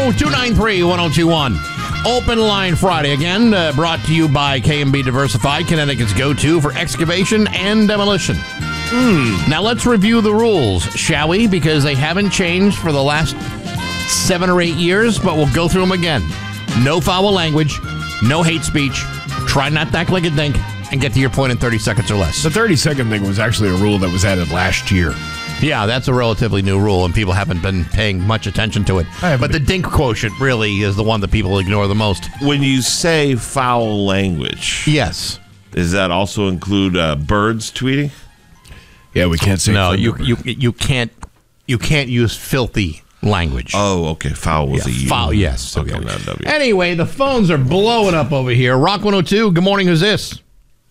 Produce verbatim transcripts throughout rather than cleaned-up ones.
show, two nine three, one oh two one. Open Line Friday, again, uh, brought to you by K and B Diversified, Connecticut's go-to for excavation and demolition. Mm. Now, let's review the rules, shall we? Because they haven't changed for the last seven or eight years, but we'll go through them again. No foul language, no hate speech, try not to act like a dink, and get to your point in thirty seconds or less. The thirty-second thing was actually a rule that was added last year. Yeah, that's a relatively new rule, and people haven't been paying much attention to it. But the dink quotient really is the one that people ignore the most. When you say foul language, yes, does that also include uh, birds tweeting? Yeah, we can't say. No, you you you can't you can't use filthy language. Oh, okay. Foul was yeah, a U. Foul, yes. Okay, okay. not W. Anyway, the phones are blowing up over here. Rock one oh two, good morning, who's this?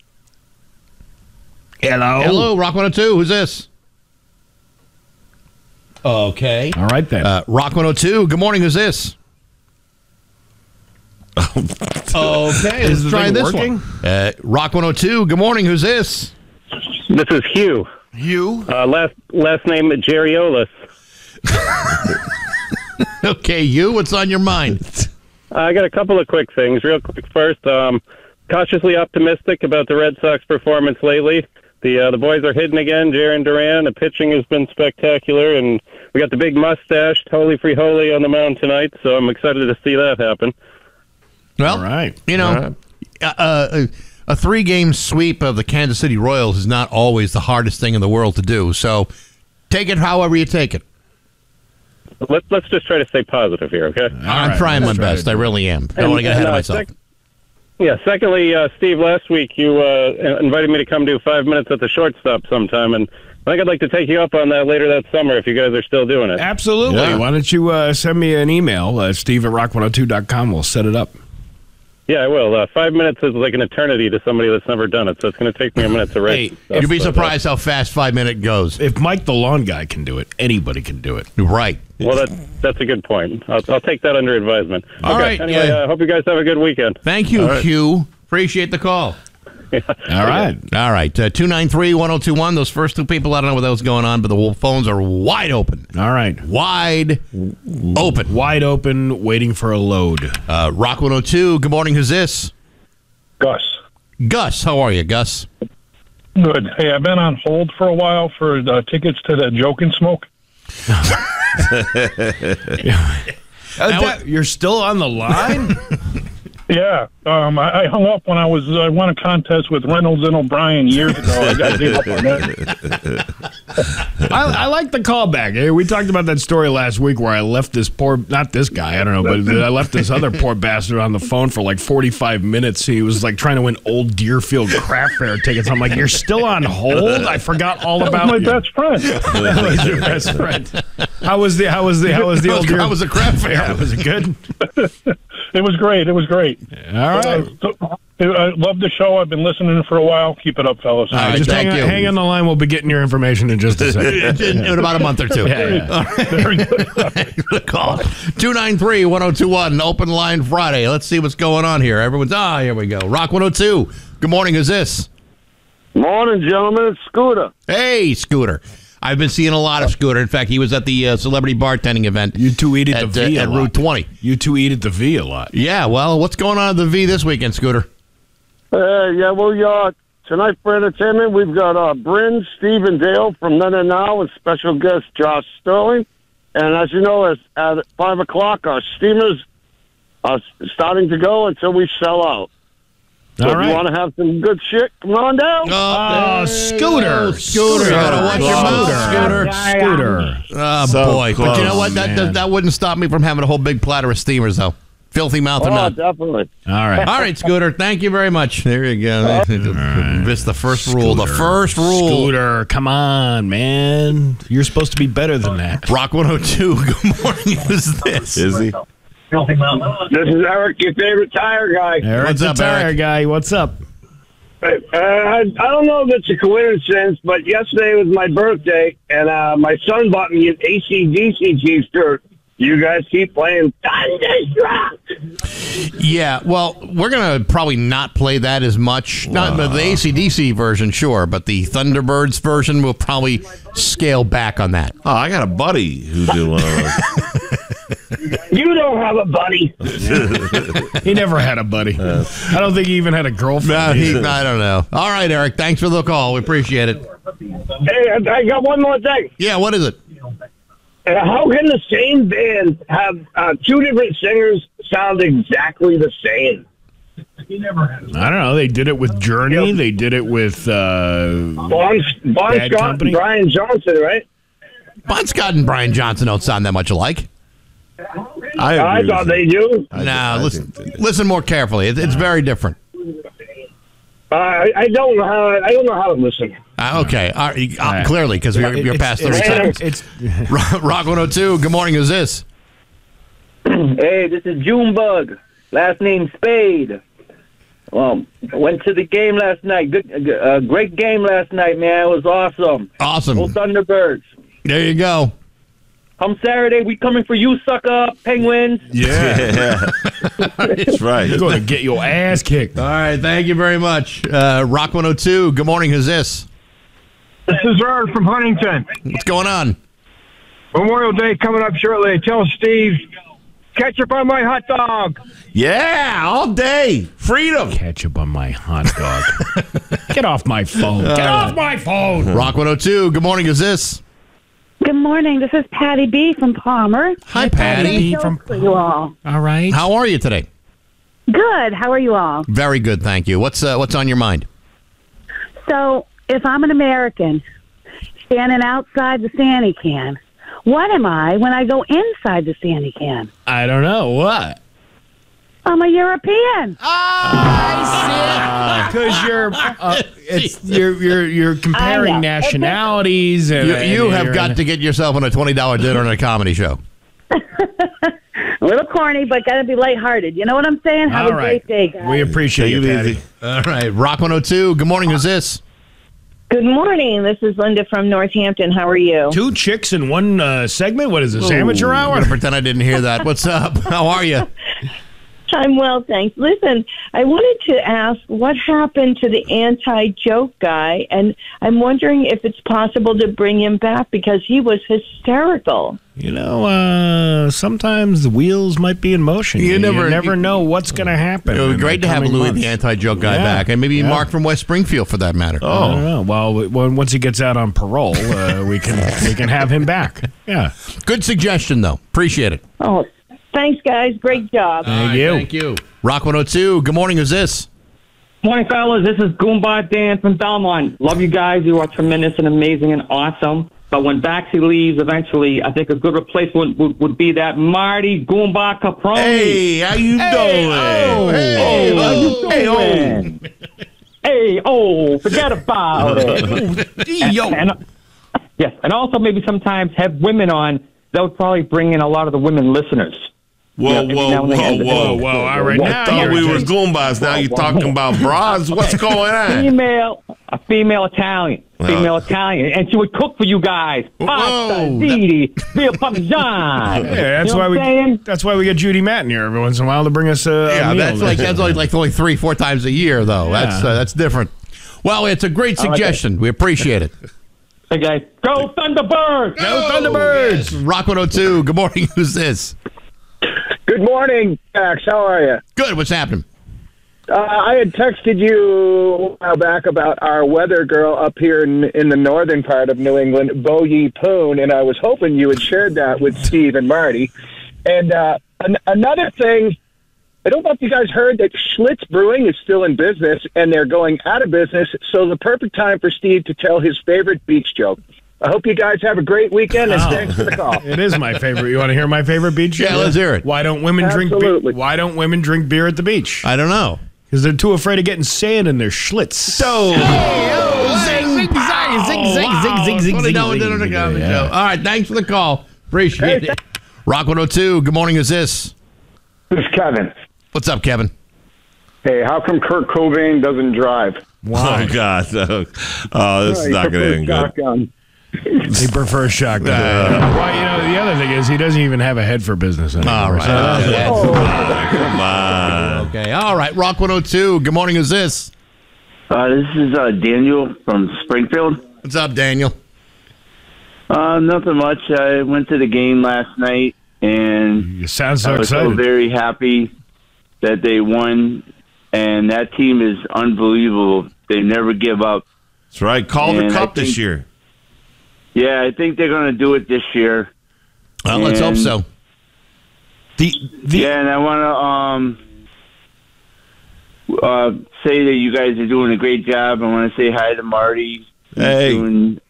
Hello. Hello, Rock one oh two, who's this? Okay. All right, then. Uh, Rock one oh two, good morning, who's this? Okay, let's try this working? one. Uh, Rock one oh two, good morning, who's this? This is Hugh. Hugh? Uh, last last name, Jeriolis. Okay, Hugh, what's on your mind? I got a couple of quick things. Real quick first, um, cautiously optimistic about the Red Sox performance lately. The uh, the boys are hitting again, Jarren Duran. The pitching has been spectacular, and we got the big mustache, Holy Free Holy, on the mound tonight, so I'm excited to see that happen. Well, all right. you know, right. Uh, a, a three-game sweep of the Kansas City Royals is not always the hardest thing in the world to do, so take it however you take it. Let's, let's just try to stay positive here, okay? I'm right, trying my try best. I really am. I don't And- want to get ahead and, of uh, myself. sec- Yeah, secondly, uh, Steve, last week you uh, invited me to come do five minutes at the shortstop sometime, and I think I'd like to take you up on that later that summer if you guys are still doing it. Absolutely. Yeah. Why don't you uh, send me an email, uh, steve at rock one oh two dot com. We'll set it up. Yeah, I will. Uh, five minutes is like an eternity to somebody that's never done it, so it's going to take me a minute to write. Hey, stuff, You'd be but, uh, surprised how fast five minute goes. If Mike the lawn guy can do it, anybody can do it. Right. Well, that, that's a good point. I'll, I'll take that under advisement. All okay. right, Anyway, I yeah. uh, hope you guys have a good weekend. Thank you, All right. Hugh. Appreciate the call. All right. All right. Uh, two nine three, one oh two one. Those first two people, I don't know what was going on, but the phones are wide open. All right. Wide open. Wide open, waiting for a load. Uh, Rock one oh two, good morning. Who's this? Gus. Gus, how are you, Gus? Good. Hey, I've been on hold for a while for uh, tickets to the Joke and Smoke. Uh, that- you're still on the line? Yeah, um, I, I hung up when I was I won a contest with Reynolds and O'Brien years ago. I got to give up on that. I, I like the callback. Hey, we talked about that story last week where I left this poor, not this guy, I don't know, but I left this other poor bastard on the phone for like forty-five minutes. He was like trying to win old Deerfield craft fair tickets. I'm like, you're still on hold? I forgot all That about was my you. best friend. That was your best friend. How was the, how was the, how was the How old was- Deer- how was the craft fair? Yeah, was it good? It was great. It was great. All right. Uh, I love the show. I've been listening for a while. Keep it up, fellas. All right, Just thank hang, you. on, hang on the line. We'll be getting your information in just a second. in, in about a month or two. Yeah, yeah. All right. Very good. Thanks for the call. two nine three, one oh two one, Open Line Friday. Let's see what's going on here. Everyone's, ah, here we go. Rock one oh two. Good morning. Who's this? Morning, gentlemen. It's Scooter. Hey, Scooter. I've been seeing a lot of Scooter. In fact, he was at the uh, celebrity bartending event. You two eat at at, the V uh, a at lot. Route twenty. You two eat at the V a lot. Yeah, well, what's going on at the V this weekend, Scooter? Uh, yeah, well, uh, tonight for entertainment, we've got uh, Bryn, Steve, and Dale from Then and Now with special guest Josh Sterling. And as you know, at, at five o'clock, our steamers are starting to go until we sell out. So All if right. you want to have some good shit, come on down. Oh, Scooter. Scooter. You gotta watch your mouth, Scooter. Scooter. Oh, So boy. But you know close, what? That, man. that that wouldn't stop me from having a whole big platter of steamers, though. Filthy mouth or Oh, not. definitely. All right. All right, Scooter. Thank you very much. There you go. Missed the first rule. The first rule. Scooter, come on, man. You're supposed to be better than that. Rock one oh two. Good morning. Who's this? Is he? This is Eric, your favorite tire guy. Eric, What's the up, tire Eric? guy. What's up? Uh, I, I don't know if it's a coincidence, but yesterday was my birthday, and uh, my son bought me an A C D C T-shirt. You guys keep playing Thunderstruck. Yeah, well, we're going to probably not play that as much. Not the A C D C version, sure, but the Thunderbirds version will probably scale back on that. Oh, I got a buddy who did one of those. You don't have a buddy. He never had a buddy. I don't think he even had a girlfriend. No, he, I don't know. All right, Eric. Thanks for the call. We appreciate it. Hey, I I got one more thing. Yeah, what is it? Uh, how can the same band have uh, two different singers sound exactly the same? I don't know. They did it with Journey. They did it with uh, Bon, bon Bad Scott Company? and Brian Johnson, right? Bon Scott and Brian Johnson don't sound that much alike. I, agree I with thought you. they do. I No, think- I listen, think they do. listen more carefully. It, it's very different. Uh, I, I don't know how. I don't know how to listen. Uh, okay, All right, uh, right. clearly, because you're, you're It's- past thirty it's- seconds. It's Rock one oh two, good morning, who's this? Hey, this is Junebug. Last name Spade. Um, went to the game last night. Good, uh, great game last night, man. It was awesome. Awesome. Go Thunderbirds. There you go. Come Saturday, we coming for you, sucker, Penguins. yeah. That's right. You're going to get your ass kicked. All right, thank you very much. Uh, Rock one oh two, good morning, who's this? This is Ern from Huntington. What's going on? Memorial Day coming up shortly. Tell Steve, ketchup on my hot dog. Yeah, all day. Freedom. Ketchup on my hot dog. Get off my phone. Get off my phone. Rock one oh two, good morning, who's this? Good morning. This is Patty B from Palmer. Hi, Patty. Show for you all. All right. How are you today? Good. How are you all? Very good, thank you. What's uh, what's on your mind? So, if I'm an American standing outside the Sandy can, what am I when I go inside the Sandy can? I don't know. What? I'm a European. Because you're, uh, it's, you're, you're, you're comparing I know. nationalities. And, You, and you have you're- got to get yourself on a twenty dollar dinner and a comedy show. A little corny, but got to be lighthearted. You know what I'm saying? Have All a right. great day, guys. We appreciate Take you, it Patty. easy. All right, Rock one oh two, good morning, who's this? Good morning. This is Linda from Northampton. How are you? Two chicks in one uh, segment? What is this, amateur I'm hour? going to pretend I didn't hear that. What's up? How are you? I'm well, thanks. Listen, I wanted to ask what happened to the anti-joke guy, and I'm wondering if it's possible to bring him back because he was hysterical. You know, uh, sometimes the wheels might be in motion. You You, never- never know what's going to happen. It would in be great the to have coming Louis, months. the anti-joke guy, Yeah. back, and maybe Yeah. Mark from West Springfield, for that matter. I don't know. Well, we- well, once he gets out on parole, uh, we can we can have him back. Yeah. Good suggestion, though. Appreciate it. Oh, thanks, guys. Great job. Thank you. Thank you. Rock one oh two, good morning, who's this? Morning, fellas. This is Goombot Dan from Belmont. Love you guys. You are tremendous and amazing and awesome. But when Baxi leaves, eventually, I think a good replacement would, would be that Marty Goomba Caproni. Hey, how you doing? Oh, hey, how you hey, doing? Hey, oh, forget about it. Yo. And, yes, and also maybe sometimes have women on. That would probably bring in a lot of the women listeners. Whoa, Yeah, every whoa, now and whoa, again. whoa, Whoa, whoa, all right, I now thought you're we was just- Goombas. Now you're talking about bras. What's going on? Female, a female Italian, female Oh. Italian, and she would cook for you guys. Pasta, Whoa. ziti, veal parmesan. Yeah, that's you know why what we I'm saying? that's why we get Judy Matten here every once in a while to bring us a, Yeah, a meal. that's like that's only like only three, four times a year, though. That's uh, that's different. Well, it's a great suggestion. We appreciate it. Hey guys, go Thunderbirds! Go Thunderbirds! Rock one oh two, good morning, who's this? Good morning, Max. How are you? Good, what's happening? Uh, I had texted you a while back about our weather girl up here in, in the northern part of New England, Bo Yi Poon, and I was hoping you had shared that with Steve and Marty. And uh, an- another thing, I don't know if you guys heard that Schlitz Brewing is still in business, and they're going out of business, so the perfect time for Steve to tell his favorite beach joke. I hope you guys have a great weekend, and Oh. thanks for the call. It is my favorite. You want to hear my favorite beach? Yeah, let's hear it. Why don't women drink? Absolutely. Be- why don't women drink beer at the beach? I don't know. Because they're too afraid of getting sand in their Schlitz. So, Zing, zang, zing, zing, zing, zing, zing, zing, zing, zing, zing. All right, thanks for the call. Appreciate it. Rock one oh two, good morning, who's this? This is Kevin. What's up, Kevin? Hey, how come Kurt Cobain doesn't drive? Oh, God. Oh, oh, this is not going to end good. Shotgun. He prefers shotgun. Well, you know, the other thing is he doesn't even have a head for business anymore. All right. So- Okay. Oh, come on. Okay. All right. Rock one oh two. Good morning. Who's this? Uh, this is uh, Daniel from Springfield. What's up, Daniel? Uh, nothing much. I went to the game last night. and You sound so I was excited. so very happy that they won. And that team is unbelievable. They never give up. That's right. Calder And I Cup this think- year. Yeah, I think they're going to do it this year. Well, let's hope And- so. The, the, Yeah, and I want to um, uh, say that you guys are doing a great job. I want to say hi to Marty. He's Hey. doing-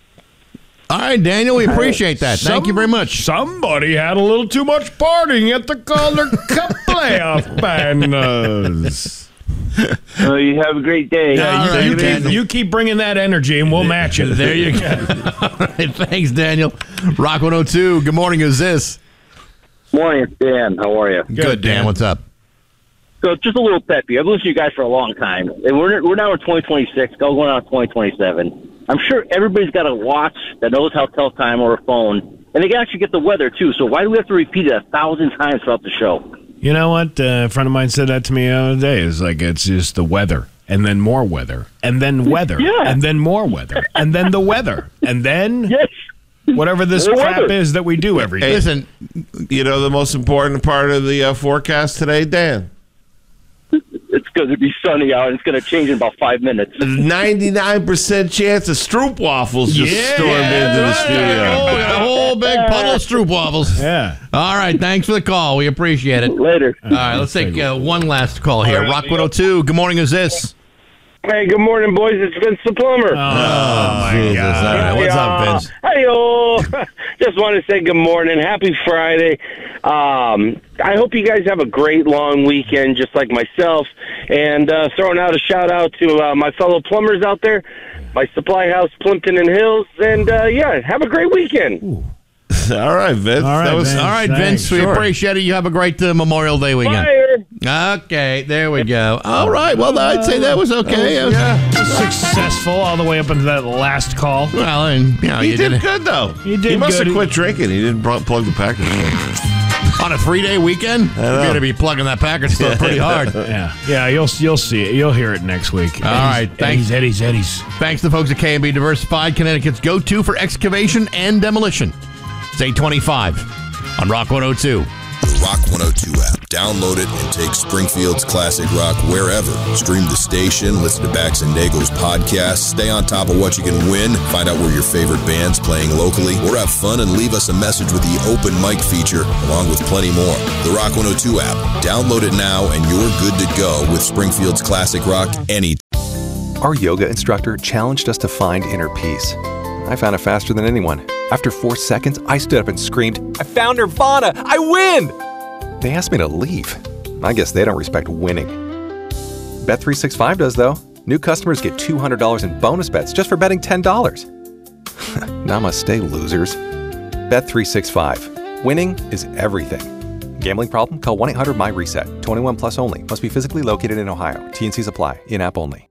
All right, Daniel, we appreciate that. Thank you very much. Somebody had a little too much partying at the Calder Cup playoff banners. Well, you have a great day. Yeah, All you, right, you, Daniel. keep, you keep bringing that energy, and we'll match it. There you go. All right, thanks, Daniel. Rock one oh two. Good morning. Who's this? Morning, it's Dan. How are you? Good, Dan. What's up? So just a little pet peeve. I've listened to you guys for a long time. And we're we're now in twenty twenty-six, going on twenty twenty-seven. I'm sure everybody's got a watch that knows how to tell time or a phone, and they can actually get the weather too. So why do we have to repeat it a thousand times throughout the show? You know what? Uh, a friend of mine said that to me the other day. It's like it's just the weather, and then more weather, and then weather, Yeah. and then more weather, and then the weather, and then Yes. whatever this More crap weather. is that we do every day. Listen, You know the most important part of the uh, forecast today, Dan? It's going to be sunny out, and it's going to change in about five minutes. ninety-nine percent chance of Stroop waffles just Yeah, stormed into the oh, studio. a whole big puddle of Stroop waffles. Yeah. All right, thanks for the call. We appreciate it. Later. All right, let's take uh, one last call here. Rock one oh two. Good morning. Who's this? Hey, good morning, boys. It's Vince the Plumber. Oh, my Jesus. God. All right, what's up, Vince? Hey, just want to say good morning. Happy Friday. Um, I hope you guys have a great long weekend, just like myself. And uh, throwing out a shout out to uh, my fellow plumbers out there, my supply house, Plimpton and Hills. And uh, yeah, have a great weekend. Ooh. All right, Vince. All right, that was Vince. All right, Thanks. Vince, we Sure. appreciate it. You have a great uh, Memorial Day weekend. Fire. Okay, there we go. All right, well, I'd say that was okay. That was- Yeah. Successful all the way up into that last call. Well, and, you know, He you did did it good though. He did He must good. have quit drinking. He didn't br- plug the package. on a three-day weekend. You're know. going to be plugging that package stuff pretty hard. Yeah, yeah, you'll you'll see it. You'll hear it next week. All right, thanks. Eddie's, Eddie's, Eddie's. Thanks to the folks at K and B Diversified, Connecticut's go-to for excavation and demolition. It's eight twenty-five on Rock one oh two. The Rock one oh two app. Download it and take Springfield's classic rock wherever. Stream the station, listen to Bax and Dago's podcast, stay on top of what you can win, find out where your favorite band's playing locally, or have fun and leave us a message with the open mic feature, along with plenty more. The Rock one oh two app. Download it now and you're good to go with Springfield's classic rock anytime. Our yoga instructor challenged us to find inner peace. I found it faster than anyone. After four seconds, I stood up and screamed, "I found Nirvana! I win!" They asked me to leave. I guess they don't respect winning. Bet three sixty-five does, though. New customers get two hundred dollars in bonus bets just for betting ten dollars. Namaste, losers. Bet three sixty-five. Winning is everything. Gambling problem? Call one eight hundred M Y RESET. twenty-one plus only. Must be physically located in Ohio. T and Cs apply. In-app only.